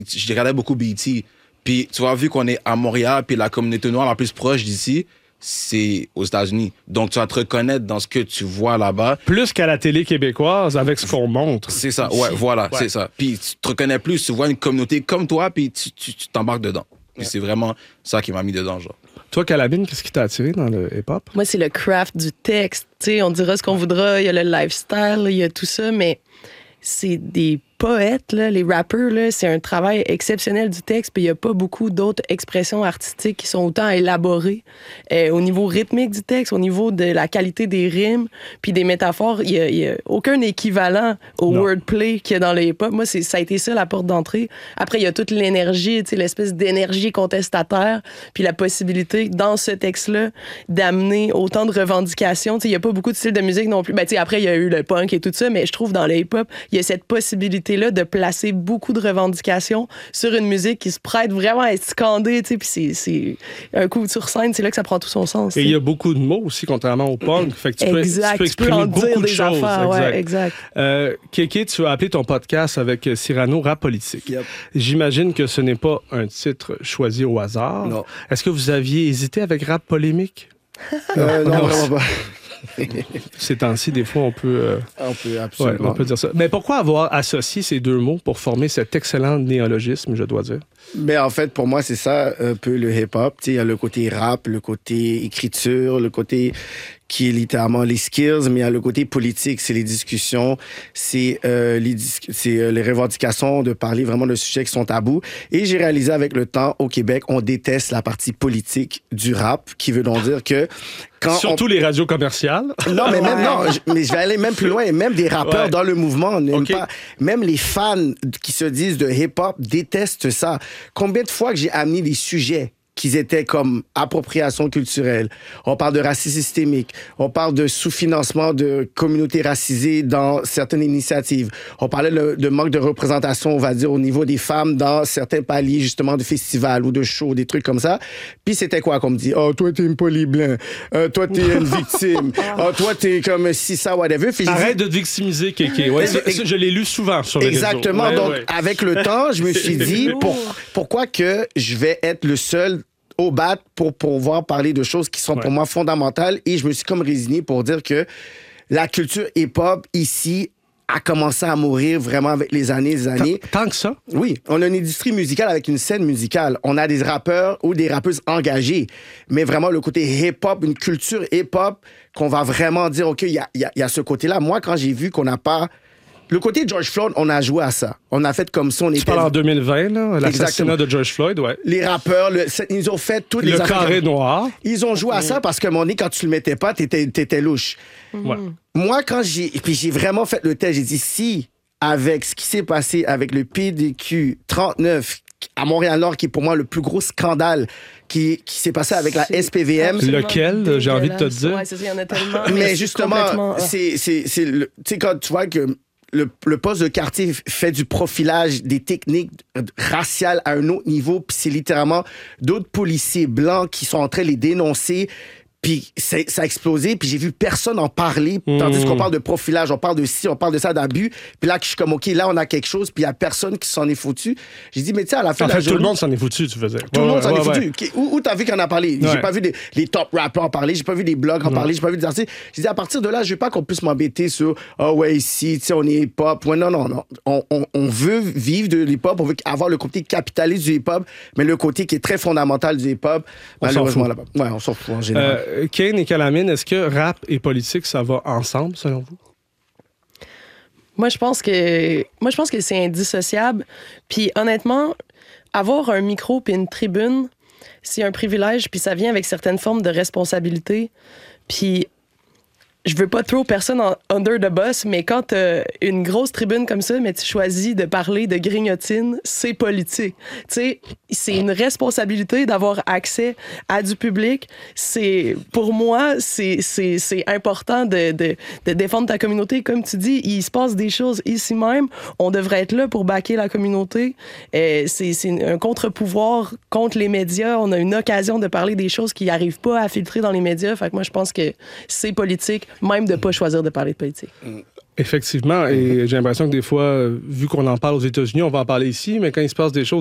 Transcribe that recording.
je regardais beaucoup BET. Puis, tu vois, vu qu'on est à Montréal, puis la communauté noire la plus proche d'ici, c'est aux États-Unis. Donc, tu vas te reconnaître dans ce que tu vois là-bas. Plus qu'à la télé québécoise, avec ce qu'on montre. C'est ça, ouais, voilà, c'est ça. Puis, tu te reconnais plus, tu vois une communauté comme toi, puis tu t'embarques dedans. Puis, c'est vraiment ça qui m'a mis dedans, genre. Toi, Calamine, qu'est-ce qui t'a attiré dans le hip-hop? Moi, c'est le craft du texte. T'sais, on dira ce qu'on voudra, il y a le lifestyle, il y a tout ça, mais c'est des poètes, là, les rappers, là, c'est un travail exceptionnel du texte, puis il n'y a pas beaucoup d'autres expressions artistiques qui sont autant élaborées au niveau rythmique du texte, au niveau de la qualité des rimes, puis des métaphores. Il y a aucun équivalent au wordplay qu'il y a dans le hip-hop. Moi, ça a été ça, la porte d'entrée. Après, il y a toute l'énergie, l'espèce d'énergie contestataire, puis la possibilité, dans ce texte-là, d'amener autant de revendications. Il n'y a pas beaucoup de styles de musique non plus. Ben, après, il y a eu le punk et tout ça, mais je trouve dans le hip-hop, il y a cette possibilité là de placer beaucoup de revendications sur une musique qui se prête vraiment à être scandée, puis c'est un coup sur scène, c'est là que ça prend tout son sens. Et il y a beaucoup de mots aussi, contrairement au punk. Fait que tu peux exprimer en beaucoup dire de des choses. Affaires, ouais, exact. Kéké, tu as appelé ton podcast avec Cyrano Rap Politique. Yep. J'imagine que ce n'est pas un titre choisi au hasard. Non. Est-ce que vous aviez hésité avec Rap Polémique? Non, vraiment pas. Ces temps-ci, des fois, on peut absolument. on peut dire ça. Mais pourquoi avoir associé ces deux mots pour former cet excellent néologisme, je dois dire? Mais en fait, pour moi, c'est ça un peu le hip-hop. Il y a le côté rap, le côté écriture, le côté qui est littéralement les skills, mais il y a le côté politique, c'est les discussions, c'est les revendications de parler vraiment de sujets qui sont tabous. Et j'ai réalisé avec le temps, au Québec, on déteste la partie politique du rap, qui veut donc dire que surtout les radios commerciales. Non, mais même, mais je vais aller même plus loin. Et même des rappeurs dans le mouvement n'aiment pas. Même les fans qui se disent de hip-hop détestent ça. Combien de fois que j'ai amené des sujets qu'ils étaient comme appropriation culturelle. On parle de racisme systémique. On parle de sous-financement de communautés racisées dans certaines initiatives. On parlait de manque de représentation, on va dire, au niveau des femmes dans certains paliers, justement, de festivals ou de shows, des trucs comme ça. Puis c'était quoi qu'on me dit? Oh, toi, t'es une polyblanc. Toi, t'es une victime. Oh, toi, t'es comme si ça, whatever. Puis arrête de te victimiser, Kéké. Ouais, je l'ai lu souvent sur les réseaux. Exactement. Donc, avec le temps, je me suis dit, pourquoi que je vais être le seul au bat pour pouvoir parler de choses qui sont pour moi fondamentales, et je me suis comme résigné pour dire que la culture hip-hop ici a commencé à mourir vraiment avec les années. Tant que ça? Oui. On a une industrie musicale avec une scène musicale. On a des rappeurs ou des rappeuses engagés, mais vraiment le côté hip-hop, une culture hip-hop qu'on va vraiment dire, OK, il y a ce côté-là. Moi, quand j'ai vu qu'on n'a pas... Le côté George Floyd, on a joué à ça. On a fait comme si on était... Tu parles en 2020, là, l'assassinat de George Floyd, ouais. Les rappeurs, ils ont fait toutes les affaires. Le carré noir. Ils ont joué à ça parce que, mon nez, quand tu le mettais pas, t'étais louche. Ouais. Moi, quand j'ai vraiment fait le test, j'ai dit, si, avec ce qui s'est passé avec le PDQ 39 à Montréal-Nord, qui est pour moi le plus gros scandale qui s'est passé avec la SPVM. Lequel, j'ai envie de te dire? Ouais, c'est ça, il y en a tellement. Mais justement, tu sais, quand tu vois que le poste de quartier fait du profilage des techniques raciales à un autre niveau, puis c'est littéralement d'autres policiers blancs qui sont en train de les dénoncer. Puis ça a explosé, puis j'ai vu personne en parler, tandis qu'on parle de profilage, on parle de ci, on parle de ça, d'abus. Puis là, je suis comme, OK, là, on a quelque chose, puis il n'y a personne qui s'en est foutu. J'ai dit, mais tu sais, à la fin de la journée... tout le monde s'en est foutu, tu faisais. Tout le monde s'en est foutu. Où t'as vu qu'on a parlé? Ouais. J'ai pas vu les top rappers en parler, j'ai pas vu des blogs en parler, j'ai pas vu des artistes. J'ai dit, à partir de là, je veux pas qu'on puisse m'embêter sur, ici, tu sais, on est hip-hop. Ouais, non. On veut vivre de l'hip-hop, on veut avoir le côté capitaliste du hip-hop, mais le côté qui est très fondamental du hip-hop, malheureusement, là-bas. Ouais, on s'en fout en général. Kane et Calamine, est-ce que rap et politique, ça va ensemble, selon vous? Moi, je pense que c'est indissociable. Puis honnêtement, avoir un micro puis une tribune, c'est un privilège, puis ça vient avec certaines formes de responsabilité. Puis je veux pas trop personne under the bus, mais quand t'as une grosse tribune comme ça, mais tu choisis de parler de grignotine, c'est politique. Tu sais, c'est une responsabilité d'avoir accès à du public. Pour moi, c'est important de défendre ta communauté. Comme tu dis, il se passe des choses ici même. On devrait être là pour backer la communauté. C'est un contre-pouvoir contre les médias. On a une occasion de parler des choses qui n'arrivent pas à filtrer dans les médias. Fait que moi, je pense que c'est politique, même de ne pas choisir de parler de politique. Effectivement, et j'ai l'impression que des fois, vu qu'on en parle aux États-Unis, on va en parler ici, mais quand il se passe des choses